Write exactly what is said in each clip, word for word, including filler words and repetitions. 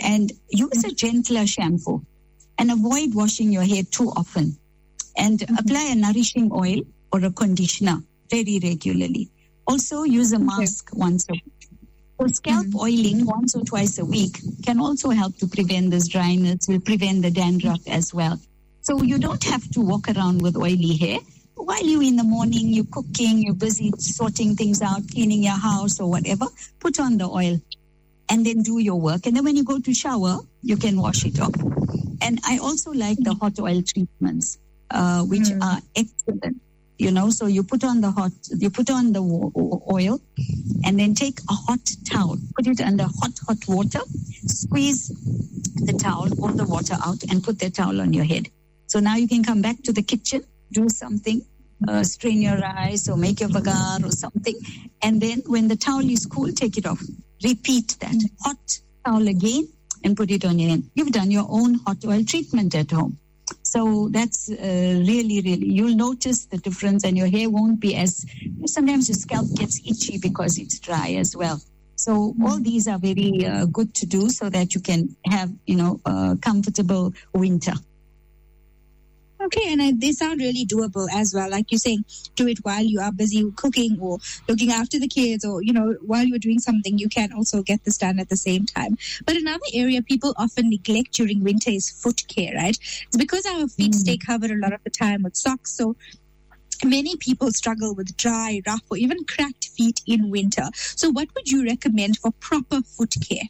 And use a gentler shampoo and avoid washing your hair too often. And mm-hmm. apply a nourishing oil or a conditioner very regularly. Also, use a mask okay. once a week. So scalp mm-hmm. oiling once or twice a week can also help to prevent this dryness, will prevent the dandruff as well. So you don't have to walk around with oily hair. While you're in the morning, you're cooking, you're busy sorting things out, cleaning your house or whatever, put on the oil and then do your work. And then when you go to shower, you can wash it off. And I also like the hot oil treatments, uh, which mm. are excellent. You know, so you put on the hot, you put on the oil and then take a hot towel, put it under hot, hot water, squeeze the towel, all the water out and put the towel on your head. So now you can come back to the kitchen, do something, uh, strain your rice or make your bagar or something. And then when the towel is cool, take it off. Repeat that. Hot towel again and put it on your hand. You've done your own hot oil treatment at home. So that's uh, really, really, you'll notice the difference and your hair won't be as, sometimes your scalp gets itchy because it's dry as well. So all these are very uh, good to do so that you can have, you know, a comfortable winter. Okay, and uh, they sound really doable as well. Like you're saying, do it while you are busy cooking or looking after the kids or, you know, while you're doing something, you can also get this done at the same time. But another area people often neglect during winter is foot care, right? It's because our feet mm. stay covered a lot of the time with socks. So many people struggle with dry, rough, or even cracked feet in winter. So what would you recommend for proper foot care?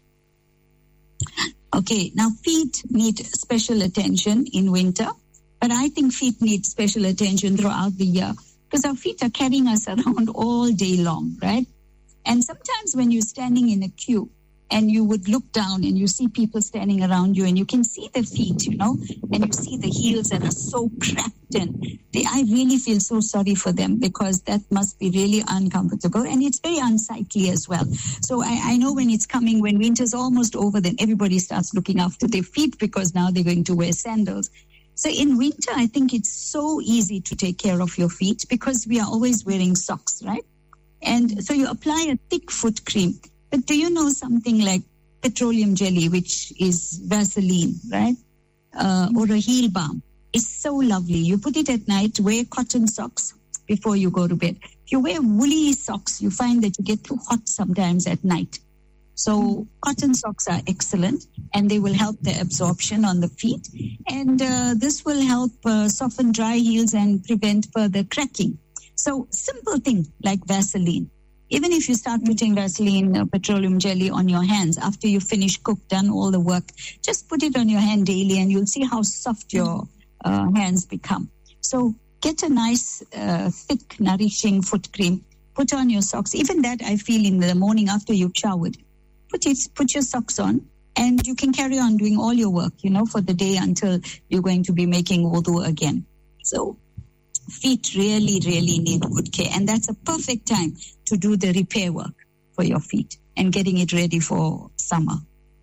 Okay, now feet need special attention in winter. But I think feet need special attention throughout the year because our feet are carrying us around all day long, right? And sometimes when you're standing in a queue and you would look down and you see people standing around you and you can see the feet, you know, and you see the heels that are so cracked and they, I really feel so sorry for them because that must be really uncomfortable and it's very unsightly as well. So I, I know when it's coming, when winter's almost over, then everybody starts looking after their feet because now they're going to wear sandals. So in winter, I think it's so easy to take care of your feet because we are always wearing socks, right? And so you apply a thick foot cream. But do you know something like petroleum jelly, which is Vaseline, right? Uh, or a heel balm? It's so lovely. You put it at night, wear cotton socks before you go to bed. If you wear woolly socks, you find that you get too hot sometimes at night. So cotton socks are excellent and they will help the absorption on the feet. And uh, this will help uh, soften dry heels and prevent further cracking. So simple thing like Vaseline. Even if you start putting Vaseline, uh, petroleum jelly on your hands after you finish cook, done all the work, just put it on your hand daily and you'll see how soft your uh, hands become. So get a nice, uh, thick, nourishing foot cream. Put on your socks. Even that I feel in the morning after you've showered. Put it, put your socks on and you can carry on doing all your work, you know, for the day until you're going to be making wudu again. So feet really, really need good care. And that's a perfect time to do the repair work for your feet and getting it ready for summer.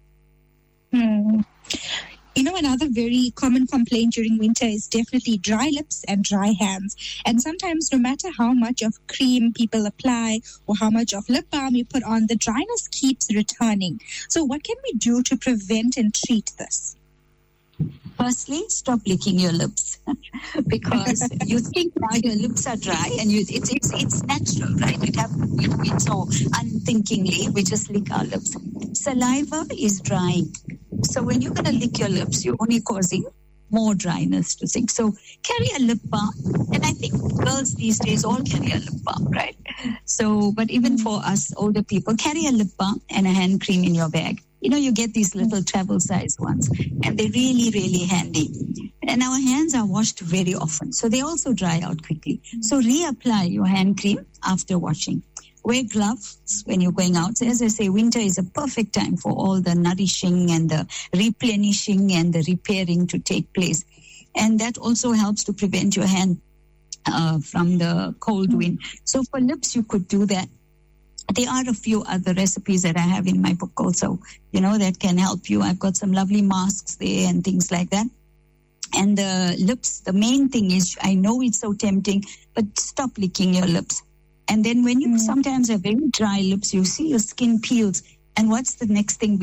Hmm. You know, another very common complaint during winter is definitely dry lips and dry hands. And sometimes no matter how much of cream people apply or how much of lip balm you put on, the dryness keeps returning. So what can we do to prevent and treat this? Firstly, stop licking your lips because you think now your lips are dry and you, it's, it's, it's natural, right? It happens, we do it so unthinkingly, we just lick our lips. Saliva is drying. So when you're going to lick your lips, you're only causing more dryness to sink. So carry a lip balm. And I think girls these days all carry a lip balm, right? So, but even for us older people, carry a lip balm and a hand cream in your bag. You know, you get these little travel size ones and they're really, really handy. And our hands are washed very often. So they also dry out quickly. So reapply your hand cream after washing. Wear gloves when you're going out. So as I say, winter is a perfect time for all the nourishing and the replenishing and the repairing to take place. And that also helps to prevent your hand uh, from the cold wind. So for lips, you could do that. There are a few other recipes that I have in my book also, you know, that can help you. I've got some lovely masks there and things like that. And the lips, the main thing is, I know it's so tempting, but stop licking your lips. And then when you mm. sometimes have very dry lips, you see your skin peels. And what's the next thing we do?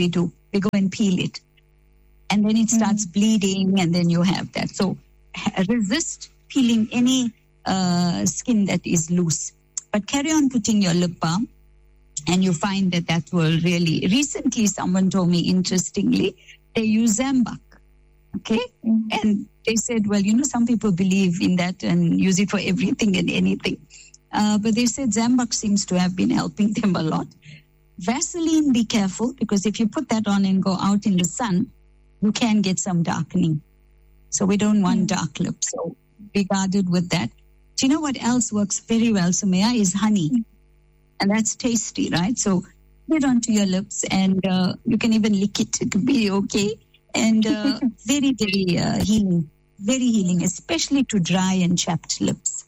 they go and peel it. And then it starts mm. bleeding, and then you have that. So resist peeling any uh, skin that is loose. But carry on putting your lip balm, and you find that that will really... Recently, someone told me, interestingly, they use Zambac, okay? Mm. And they said, well, you know, some people believe in that and use it for everything and anything. Uh, but they said Zambac seems to have been helping them a lot. Vaseline, be careful, because if you put that on and go out in the sun, you can get some darkening. So we don't want dark lips. So be guarded with that. Do you know what else works very well, Sumaya, is honey. And that's tasty, right? So put it onto your lips, and uh, you can even lick it. It could be okay. And uh, very, very uh, healing. Very healing, especially to dry and chapped lips.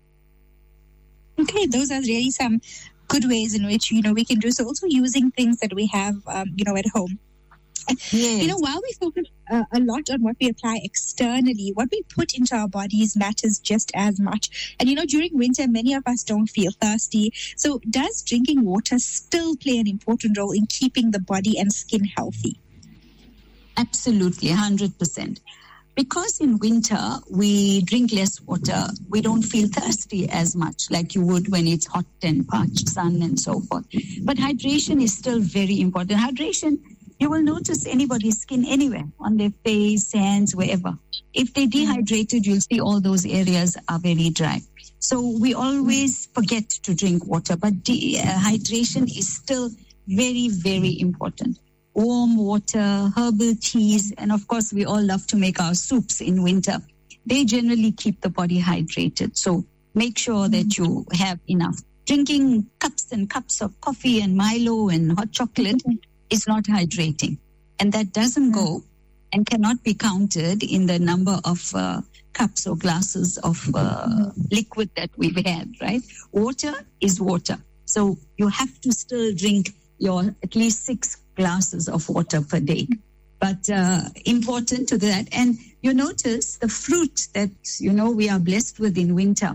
Okay, those are really some good ways in which, you know, we can do. So also using things that we have, um, you know, at home. Yes. You know, while we focus uh, a lot on what we apply externally, what we put into our bodies matters just as much. And, you know, during winter, many of us don't feel thirsty. So does drinking water still play an important role in keeping the body and skin healthy? Absolutely, one hundred percent. Because in winter, we drink less water, we don't feel thirsty as much like you would when it's hot and parched sun and so forth. But hydration is still very important. Hydration, you will notice anybody's skin anywhere, on their face, hands, wherever. If they're dehydrated, you'll see all those areas are very dry. So we always forget to drink water, but de- uh, hydration is still very, very important. Warm water, herbal teas, and of course, we all love to make our soups in winter. They generally keep the body hydrated. So make sure that you have enough. Drinking cups and cups of coffee and Milo and hot chocolate is not hydrating. And that doesn't go and cannot be counted in the number of uh, cups or glasses of uh, liquid that we've had, right? Water is water. So you have to still drink your at least six glasses of water per day. But uh, important to that. And you notice the fruit that, you know, we are blessed with in winter.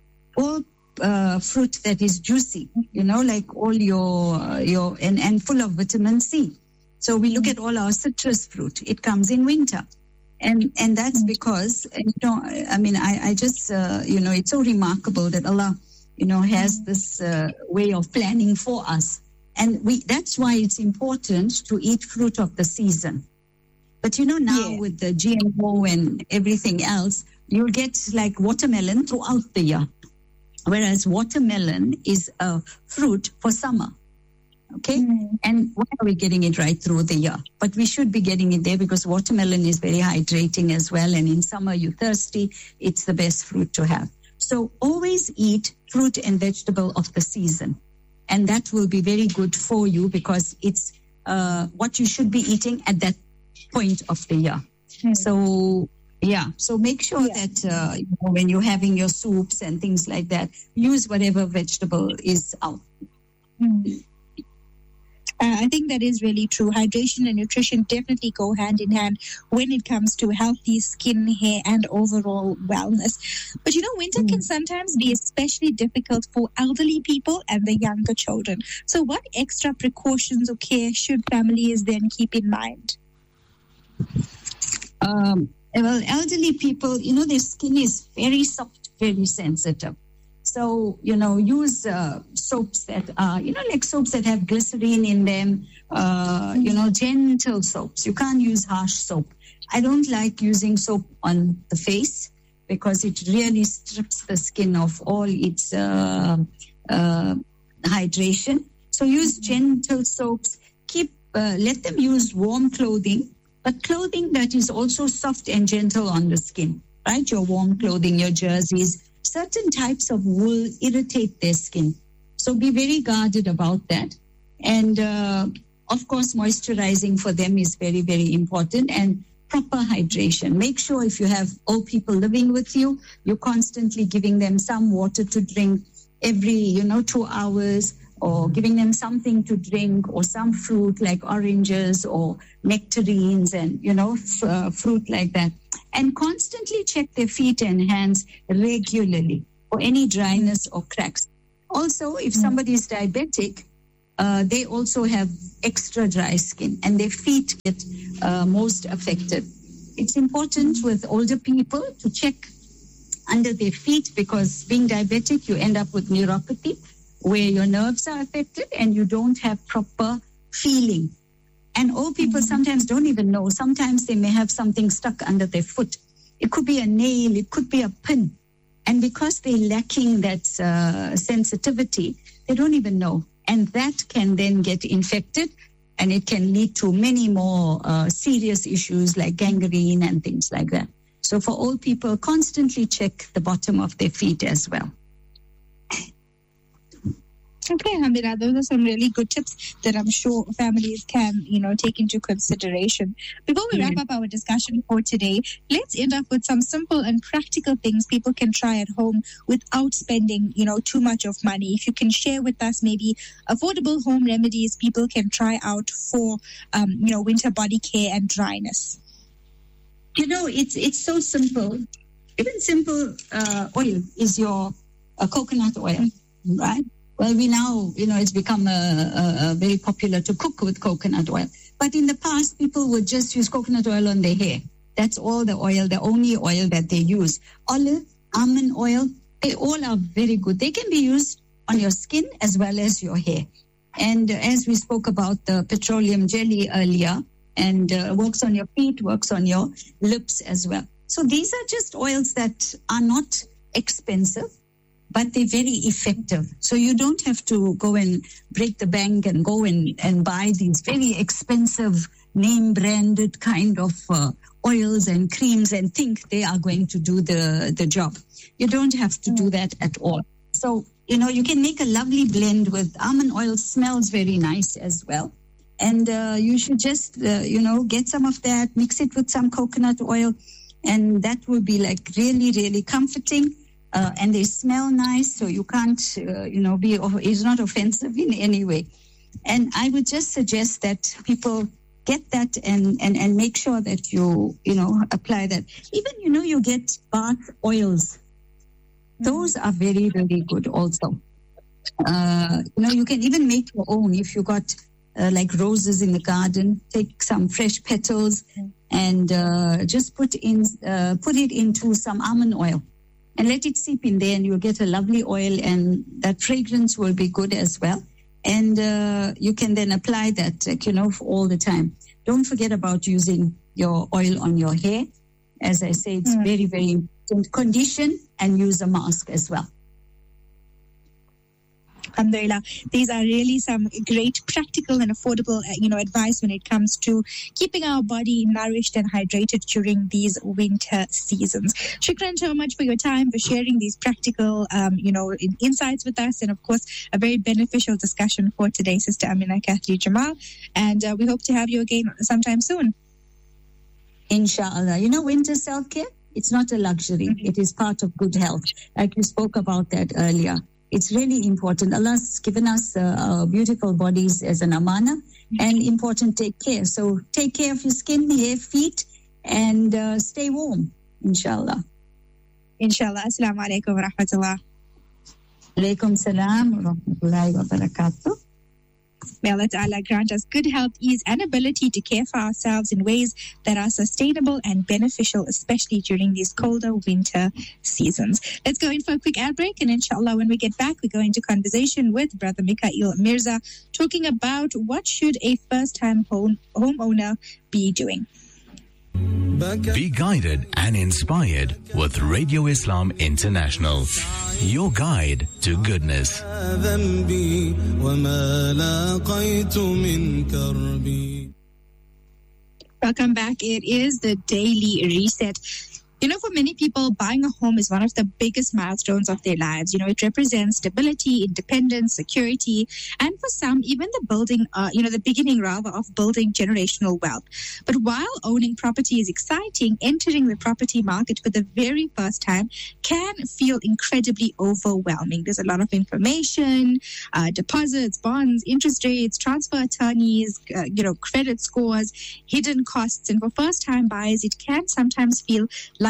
All uh, fruit that is juicy, you know, like all your, uh, your and, and full of vitamin C. So we look at all our citrus fruit. It comes in winter. And and that's because, you know, I mean, I, I just, uh, you know, it's so remarkable that Allah, you know, has this uh, way of planning for us. And we that's why it's important to eat fruit of the season. But, you know, now yeah. with the G M O and everything else, you'll get like watermelon throughout the year. Whereas watermelon is a fruit for summer. Okay? Mm. And why are we getting it right through the year? But we should be getting it there because watermelon is very hydrating as well. And in summer, you're thirsty. It's the best fruit to have. So always eat fruit and vegetable of the season. And that will be very good for you because it's uh, what you should be eating at that point of the year. Mm. So, yeah. So make sure yeah. that uh, you know, when you're having your soups and things like that, use whatever vegetable is out. Mm. Uh, I think that is really true. Hydration and nutrition definitely go hand in hand when it comes to healthy skin, hair, and overall wellness. But, you know, winter mm. can sometimes be especially difficult for elderly people and the younger children. So what extra precautions or care should families then keep in mind? Um, well, elderly people, you know, their skin is very soft, very sensitive. So, you know, use uh, soaps that are, you know, like soaps that have glycerine in them, uh, you know, gentle soaps. You can't use harsh soap. I don't like using soap on the face because it really strips the skin of all its uh, uh, hydration. So use gentle soaps. Keep, uh, let them use warm clothing, but clothing that is also soft and gentle on the skin, right? Your warm clothing, your jerseys. Certain types of wool irritate their skin. So be very guarded about that. And, uh, of course, moisturizing for them is very, very important. And proper hydration. Make sure if you have old people living with you, you're constantly giving them some water to drink every, you know, two hours or giving them something to drink or some fruit like oranges or nectarines and, you know, f- uh, fruit like that. And constantly check their feet and hands regularly for any dryness or cracks. Also, if somebody is diabetic, uh, they also have extra dry skin, and their feet get uh, most affected. It's important with older people to check under their feet, because being diabetic, you end up with neuropathy, where your nerves are affected and you don't have proper feeling. And old people sometimes don't even know. Sometimes they may have something stuck under their foot. It could be a nail, it could be a pin. And because they're lacking that uh, sensitivity, they don't even know. And that can then get infected, and it can lead to many more uh, serious issues like gangrene and things like that. So for old people, constantly check the bottom of their feet as well. Okay, Hamida, those are some really good tips that I'm sure families can, you know, take into consideration. Before we wrap up our discussion for today, let's end up with some simple and practical things people can try at home without spending, you know, too much of money. If you can share with us maybe affordable home remedies people can try out for, um, you know, winter body care and dryness. You know, it's it's so simple. Even simple uh, oil is your uh, coconut oil, right? Well, we now, you know, it's become a, a, a very popular to cook with coconut oil. But in the past, people would just use coconut oil on their hair. That's all the oil, the only oil that they use. Olive, almond oil, they all are very good. They can be used on your skin as well as your hair. And as we spoke about the petroleum jelly earlier, and uh, works on your feet, works on your lips as well. So these are just oils that are not expensive, but they're very effective. So you don't have to go and break the bank and go and, and buy these very expensive name-branded kind of uh, oils and creams and think they are going to do the, the job. You don't have to do that at all. So, you know, you can make a lovely blend with almond oil, smells very nice as well. And uh, you should just, uh, you know, get some of that, mix it with some coconut oil, and that will be like really, really comforting. Uh, and they smell nice, so you can't, uh, you know, be, it's not offensive in any way. And I would just suggest that people get that and, and, and make sure that you, you know, apply that. Even, you know, you get bath oils. Those are very, very good also. Uh, you know, you can even make your own if you got uh, like roses in the garden. Take some fresh petals and uh, just put in, uh, put it into some almond oil. And let it seep in there, and you'll get a lovely oil, and that fragrance will be good as well. And uh, you can then apply that, like, you know, for all the time. Don't forget about using your oil on your hair. As I say, it's mm. very, very important. Condition and use a mask as well. Alhamdulillah. These are really some great practical and affordable, uh, you know, advice when it comes to keeping our body nourished and hydrated during these winter seasons. Shukran so much for your time, for sharing these practical, um, you know, in, insights with us, and of course, a very beneficial discussion for today, Sister Amina Kathri Jamal. And uh, we hope to have you again sometime soon. Inshallah. You know, winter self-care, it's not a luxury. Mm-hmm. It is part of good health. Like you spoke about that earlier. It's really important. Allah's given us uh, our beautiful bodies as an amana, and important take care. So take care of your skin, hair, feet, and uh, stay warm, inshallah. Inshallah. Assalamu alaikum wa rahmatullah. Alaikum salam wa rahmatullahi wa barakatuh. May Allah Ta'ala grant us good health, ease, and ability to care for ourselves in ways that are sustainable and beneficial, especially during these colder winter seasons. Let's go in for a quick ad break, and inshallah, when we get back, we go into conversation with Brother Mikhail Mirza, talking about what should a first-time home homeowner be doing. Be guided and inspired with Radio Islam International, your guide to goodness. Welcome back. It is the Daily Reset. You know, for many people, buying a home is one of the biggest milestones of their lives. You know, it represents stability, independence, security, and for some, even the building, uh, you know, the beginning rather of building generational wealth. But while owning property is exciting, entering the property market for the very first time can feel incredibly overwhelming. There's a lot of information, uh, deposits, bonds, interest rates, transfer attorneys, uh, you know, credit scores, hidden costs. And for first-time buyers, it can sometimes feel like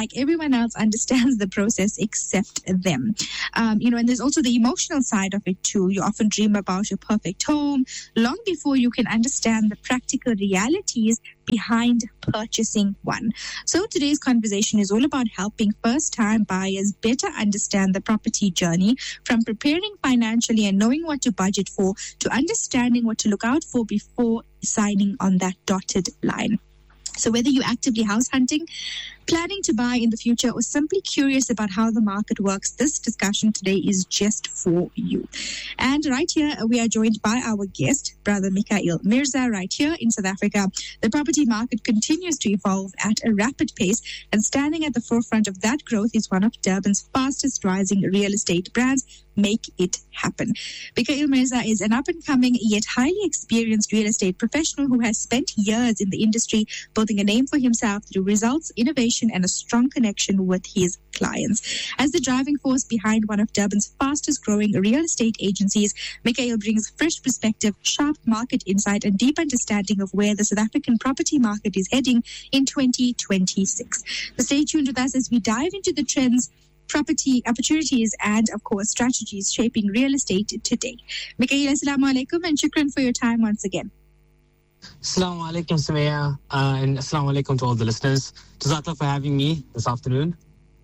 like everyone else, understands the process except them. Um, you know, and there's also the emotional side of it too. You often dream about your perfect home long before you can understand the practical realities behind purchasing one. So today's conversation is all about helping first-time buyers better understand the property journey, from preparing financially and knowing what to budget for, to understanding what to look out for before signing on that dotted line. So whether you're actively house hunting, planning to buy in the future, or simply curious about how the market works, this discussion today is just for you. And right here, we are joined by our guest, Brother Mikhail Mirza, right here in South Africa. The property market continues to evolve at a rapid pace, and standing at the forefront of that growth is one of Durban's fastest rising real estate brands. Make it happen. Mikhail Mirza is an up-and-coming yet highly experienced real estate professional who has spent years in the industry building a name for himself through results, innovation, and a strong connection with his clients. As the driving force behind one of Durban's fastest-growing real estate agencies, Mikhail brings fresh perspective, sharp market insight, and deep understanding of where the South African property market is heading in twenty twenty-six. So stay tuned with us as we dive into the trends, property opportunities, and of course strategies shaping real estate today. Mikhail, assalamu alaikum, and shukran for your time once again. Assalamu alaikum, Sumaya, uh, and assalamu alaikum to all the listeners. Jazakallah for having me this afternoon.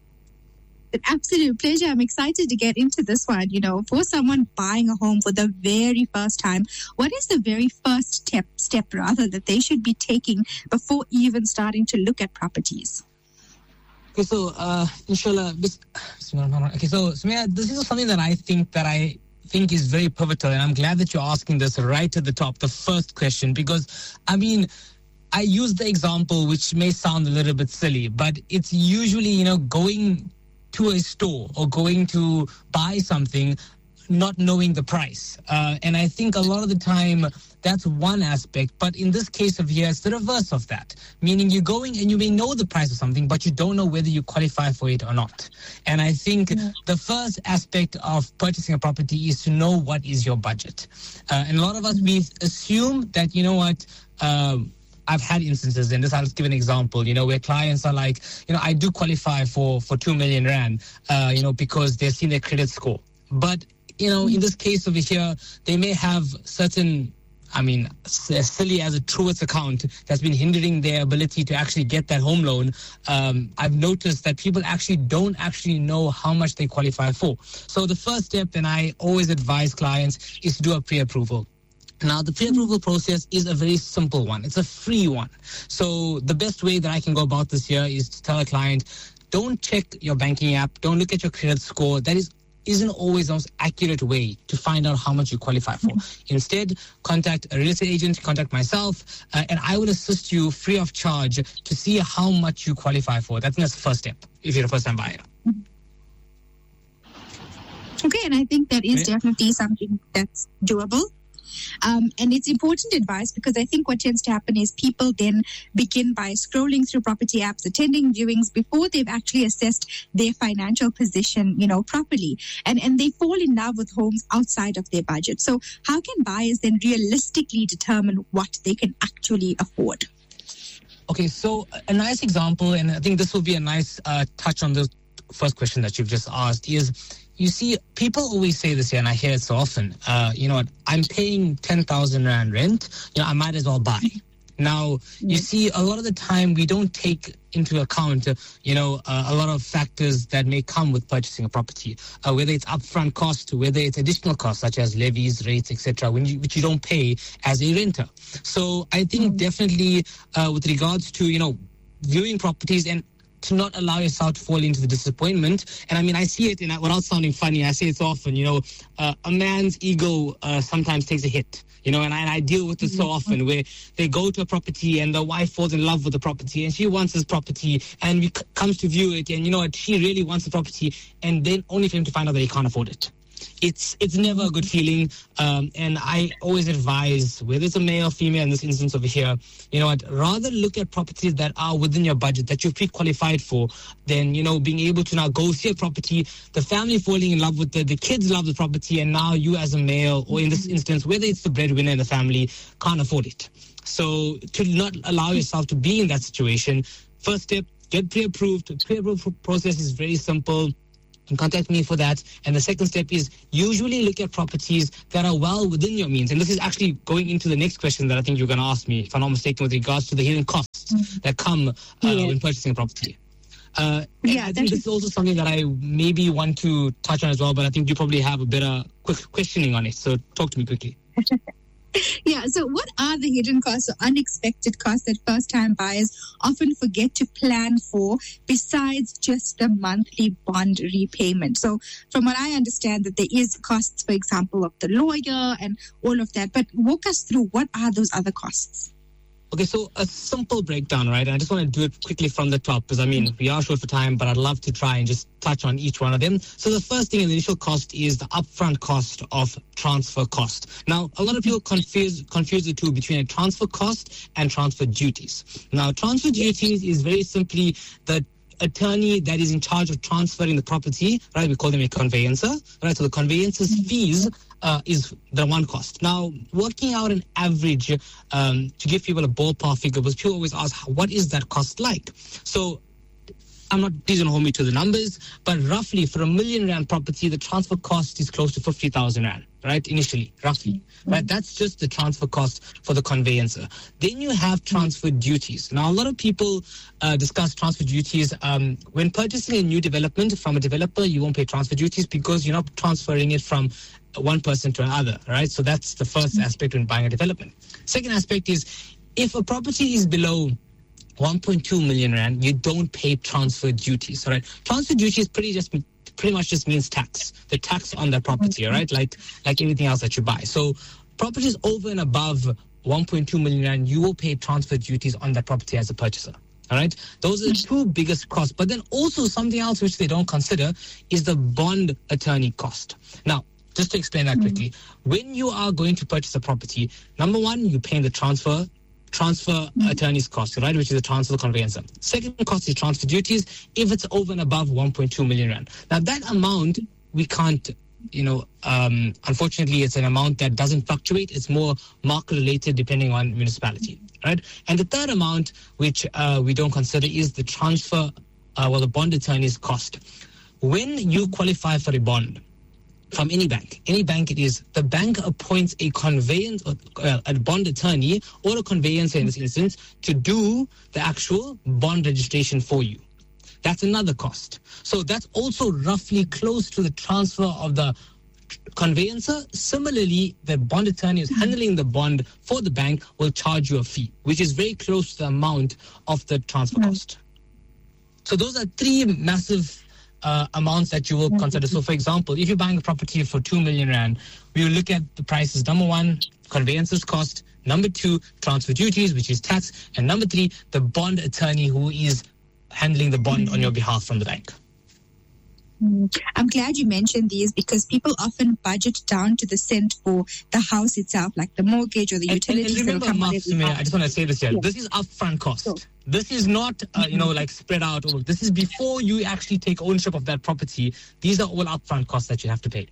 An absolute pleasure. I'm excited to get into this one. You know, for someone buying a home for the very first time, what is the very first step, step rather, that they should be taking before even starting to look at properties? Okay, so, uh, inshallah, this, okay, so, Sumaya, this is something that I think that I think is very pivotal, and I'm glad that you're asking this right at the top, the first question, because, I mean, I use the example, which may sound a little bit silly, but it's usually, you know, going to a store or going to buy something, not knowing the price. Uh, and I think a lot of the time, that's one aspect. But in this case of here, it's the reverse of that. Meaning you're going and you may know the price of something, but you don't know whether you qualify for it or not. And I think yeah. the first aspect of purchasing a property is to know what is your budget. Uh, and a lot of us, we assume that, you know what, uh, I've had instances, and this I'll just give an example, you know, where clients are like, you know, I do qualify for, for two million rand, uh, you know, because they've seen their credit score. But, you know, in this case over here, they may have certain, I mean, as silly as a Truist account that's been hindering their ability to actually get that home loan. Um, I've noticed that people actually don't actually know how much they qualify for. So the first step, and I always advise clients, is to do a pre-approval. Now, the pre-approval process is a very simple one. It's a free one. So the best way that I can go about this here is to tell a client, don't check your banking app. Don't look at your credit score. That is isn't always the most accurate way to find out how much you qualify for. Mm-hmm. Instead, contact a real estate agent, contact myself, uh, and I will assist you free of charge to see how much you qualify for. That's the first step if you're a first-time buyer. Okay, and I think that is definitely something that's doable. Um, and it's important advice, because I think what tends to happen is people then begin by scrolling through property apps, attending viewings before they've actually assessed their financial position, you know, properly. And, and they fall in love with homes outside of their budget. So how can buyers then realistically determine what they can actually afford? Okay, so a nice example, and I think this will be a nice uh, touch on the first question that you've just asked, is you see, people always say this here, and I hear it so often. Uh, you know what? I'm paying ten thousand rand rent. You know, I might as well buy. Now, you see, a lot of the time we don't take into account, uh, you know, uh, a lot of factors that may come with purchasing a property, uh, whether it's upfront cost, whether it's additional costs such as levies, rates, et cetera, when you, which you don't pay as a renter. So I think mm. definitely uh, with regards to, you know, viewing properties and to not allow yourself to fall into the disappointment. And I mean, I see it in, without sounding funny, I say it so often, you know, uh, a man's ego uh, sometimes takes a hit, you know, and I, and I deal with it so often where they go to a property and the wife falls in love with the property and she wants this property and we c- comes to view it and, you know what, she really wants the property, and then only for him to find out that he can't afford it. It's it's never a good feeling, um, and I always advise, whether it's a male or female in this instance over here, you know what, rather look at properties that are within your budget, that you're pre-qualified for, than, you know, being able to now go see a property, the family falling in love with it, the kids love the property, and now you as a male, or in this instance, whether it's the breadwinner in the family, can't afford it. So to not allow yourself to be in that situation, first step, get pre-approved. The pre-approved process is very simple. You can contact me for that. And the second step is usually look at properties that are well within your means. And this is actually going into the next question that I think you're going to ask me, if I'm not mistaken, with regards to the hidden costs mm-hmm. that come uh, yeah. when purchasing a property. Uh, yeah, I think this is also something that I maybe want to touch on as well, but I think you probably have a better quick questioning on it. So talk to me quickly. Yeah, so what are the hidden costs or unexpected costs that first-time buyers often forget to plan for besides just the monthly bond repayment? So from what I understand, that there is costs, for example, of the lawyer and all of that. But walk us through, what are those other costs? Okay, so a simple breakdown, right? I just want to do it quickly from the top because, I mean, we are short for time, but I'd love to try and just touch on each one of them. So the first thing in the initial cost is the upfront cost of transfer cost. Now, a lot of people confuse confuse the two between a transfer cost and transfer duties. Now, transfer duties is very simply the attorney that is in charge of transferring the property, right? We call them a conveyancer, right? So the conveyancer's fees uh, is the one cost. Now, working out an average um, to give people a ballpark figure, because people always ask, what is that cost like? So I'm not, please don't hold me to the numbers, but roughly for a million rand property, the transfer cost is close to fifty thousand rand, right? Initially, roughly, mm-hmm. right? That's just the transfer cost for the conveyancer. Then you have transfer duties. Now, a lot of people uh, discuss transfer duties. Um, when purchasing a new development from a developer, you won't pay transfer duties because you're not transferring it from one person to another, right? So that's the first mm-hmm. aspect when buying a development. Second aspect is if a property is below one point two million rand, you don't pay transfer duties, all right? Transfer duties pretty just pretty much just means tax, the tax on the property, all right? Like like anything else that you buy. So properties over and above one point two million rand, you will pay transfer duties on that property as a purchaser, all right? Those are the two biggest costs. But then also something else which they don't consider is the bond attorney cost. Now, just to explain that quickly, mm-hmm. when you are going to purchase a property, number one, you're paying the transfer transfer mm-hmm. attorney's cost, right, which is the transfer conveyancer. Second cost is transfer duties if it's over and above one point two million rand. Now, that amount, we can't, you know, um, unfortunately, it's an amount that doesn't fluctuate. It's more market-related depending on municipality, right? And the third amount, which uh, we don't consider, is the transfer, uh, well, the bond attorney's cost. When you qualify for a bond, from any bank, any bank it is, the bank appoints a conveyance, uh, a bond attorney or a conveyancer in this instance to do the actual bond registration for you. That's another cost. So that's also roughly close to the transfer of the conveyancer. Similarly, the bond attorney is handling the bond for the bank will charge you a fee, which is very close to the amount of the transfer mm-hmm. cost. So those are three massive Uh, amounts that you will consider. So, for example, if you're buying a property for two million rand, we will look at the prices. Number one, conveyancer's cost. Number two, transfer duties, which is tax. And number three, the bond attorney who is handling the bond on your behalf from the bank. I'm glad you mentioned these because people often budget down to the cent for the house itself, like the mortgage or the and, utilities. And, and remember, Mark, I just want to say this here. Yeah. This is upfront cost. Sure. This is not, uh, you know, like spread out. This is before you actually take ownership of that property. These are all upfront costs that you have to pay.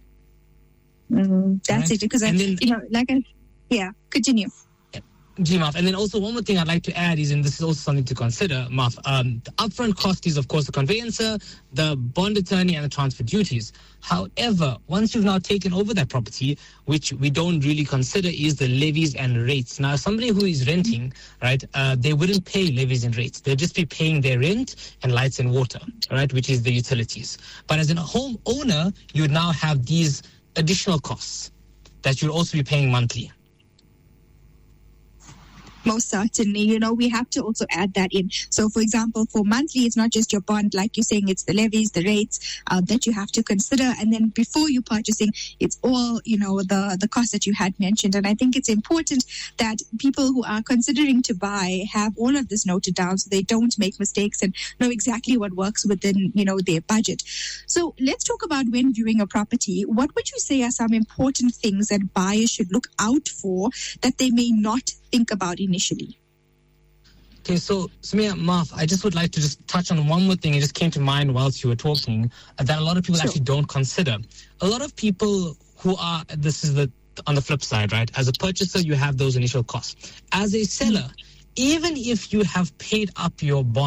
Mm, that's right? it. Because, I, then, you know, like, I, yeah, continue. G, Maf. And then also one more thing I'd like to add is, and this is also something to consider, Maf, um, the upfront cost is, of course, the conveyancer, the bond attorney, and the transfer duties. However, once you've now taken over that property, which we don't really consider is the levies and rates. Now, somebody who is renting, right, uh, they wouldn't pay levies and rates. They'll just be paying their rent and lights and water, right, which is the utilities. But as a home owner, you would now have these additional costs that you'll also be paying monthly. Most certainly, you know, we have to also add that in. So, for example, for monthly, it's not just your bond, like you're saying, it's the levies, the rates uh, that you have to consider. And then before you purchasing, it's all, you know, the, the cost that you had mentioned. And I think it's important that people who are considering to buy have all of this noted down so they don't make mistakes and know exactly what works within, you know, their budget. So let's talk about when viewing a property. What would you say are some important things that buyers should look out for that they may not think about initially? Okay, so Samia, Maf, I just would like to just touch on one more thing. It just came to mind whilst you were talking uh, that a lot of people sure. actually don't consider. A lot of people who are, this is the on the flip side, right? As a purchaser, you have those initial costs. As a seller, mm-hmm. even if you have paid up your bond,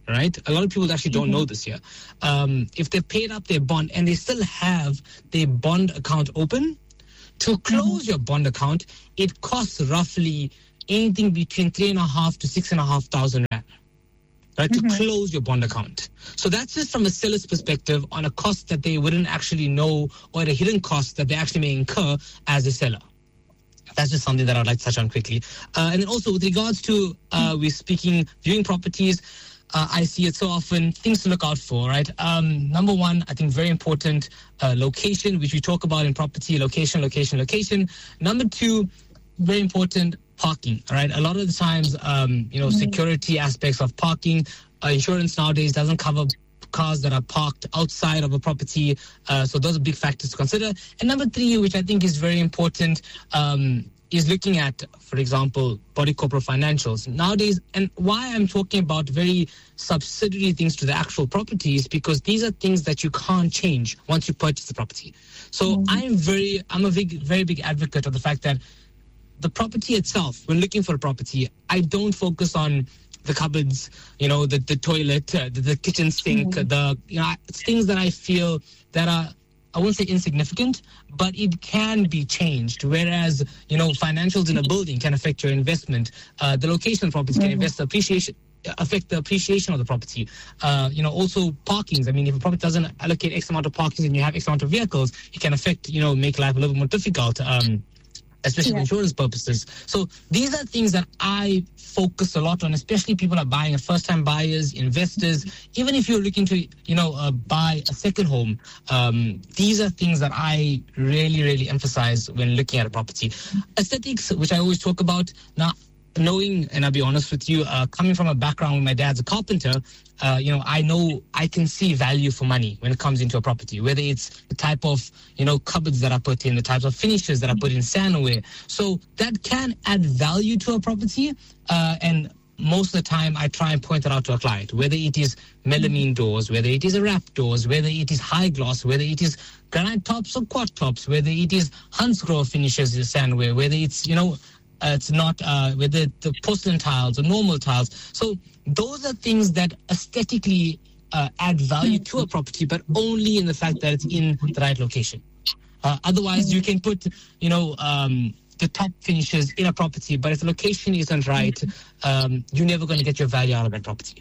right? A lot of people actually don't mm-hmm. know this here. Um, if they paid up their bond and they still have their bond account open, to close mm-hmm. your bond account, it costs roughly anything between three and a half to six and a half thousand rand, right? Mm-hmm. To close your bond account. So that's just from a seller's perspective on a cost that they wouldn't actually know, or a hidden cost that they actually may incur as a seller. That's just something that I'd like to touch on quickly. Uh, and then also with regards to, uh, we're speaking viewing properties, Uh, I see it so often, things to look out for, right? Um, number one, I think very important, uh, location, which we talk about in property, location, location, location. Number two, very important, parking, all right? A lot of the times, um, you know, security aspects of parking, uh, insurance nowadays doesn't cover cars that are parked outside of a property. Uh, so those are big factors to consider. And number three, which I think is very important, um, is looking at, for example, body corporate financials. Nowadays, and why I'm talking about very subsidiary things to the actual properties, because these are things that you can't change once you purchase the property. So mm-hmm. I'm very, I'm a big, very big advocate of the fact that the property itself, when looking for a property, I don't focus on the cupboards, you know, the, the toilet, uh, the, the kitchen sink, mm-hmm. the, you know, it's things that I feel that are, I won't say insignificant, but it can be changed. Whereas, you know, financials in a building can affect your investment. Uh, the location of property can invest the appreciation, affect the appreciation of the property. Uh, you know, also parkings. I mean, if a property doesn't allocate X amount of parkings and you have X amount of vehicles, it can affect, you know, make life a little more difficult. Um, especially yeah. for insurance purposes. So these are things that I focus a lot on, especially people are buying, first-time buyers, investors. Even if you're looking to, you know, uh, buy a second home, um, these are things that I really, really emphasize when looking at a property. Aesthetics, which I always talk about. Now, knowing, and I'll be honest with you, uh, coming from a background where my dad's a carpenter, uh, you know, I know I can see value for money when it comes into a property, whether it's the type of, you know, cupboards that are put in, the types of finishes that are put in sandware. So that can add value to a property. Uh, and most of the time I try and point it out to a client, whether it is melamine doors, whether it is a wrap doors, whether it is high gloss, whether it is granite tops or quad tops, whether it is Hansgrohe finishes in sandware, whether it's, you know, Uh, it's not uh, whether the porcelain tiles or normal tiles. So those are things that aesthetically uh, add value to a property, but only in the fact that it's in the right location. Uh, otherwise, you can put, you know, um, the top finishes in a property, but if the location isn't right, um, you're never going to get your value out of that property.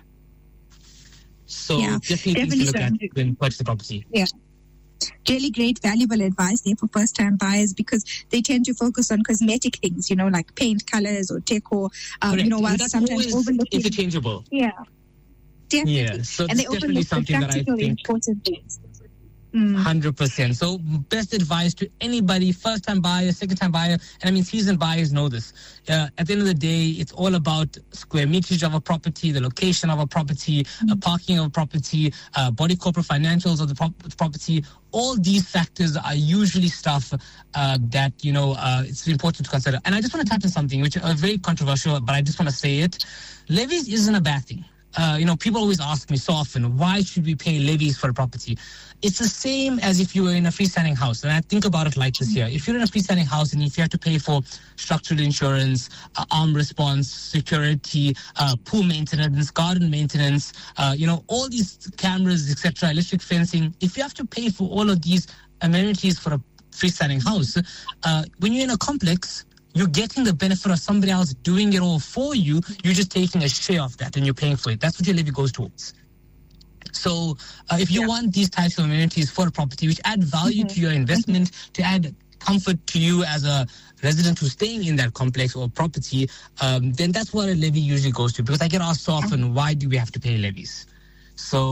So yeah, definitely, definitely things to look at when purchasing the property. Yeah. Really great, valuable advice there for first-time buyers, because they tend to focus on cosmetic things, you know, like paint colors or decor, um, you know, while sometimes overlooking. Interchangeable. Yeah, definitely. Yeah, so and they definitely overlook something the practical that I think important things. one hundred percent. So best advice to anybody, first-time buyer, second-time buyer, and I mean seasoned buyers know this. Uh, at the end of the day, it's all about square meterage of a property, the location of a property, mm-hmm. uh, parking of a property, uh, body corporate financials of the prop- property. All these factors are usually stuff uh, that, you know, uh, it's important to consider. And I just want to touch on something which is very controversial, but I just want to say it. Levies isn't a bad thing. Uh, you know, people always ask me so often, why should we pay levies for a property? It's the same as if you were in a freestanding house. And I think about it like this here. If you're in a freestanding house and if you have to pay for structural insurance, uh, arm response, security, uh, pool maintenance, garden maintenance, uh, you know, all these cameras, et cetera, electric fencing, if you have to pay for all of these amenities for a freestanding house, uh, when you're in a complex, you're getting the benefit of somebody else doing it all for you. You're just taking a share of that and you're paying for it. That's what your levy goes towards. So uh, if you yeah. want these types of amenities for a property, which add value mm-hmm. to your investment, to add comfort to you as a resident who's staying in that complex or property, um, then that's what a levy usually goes to. Because I get asked so often, why do we have to pay levies? So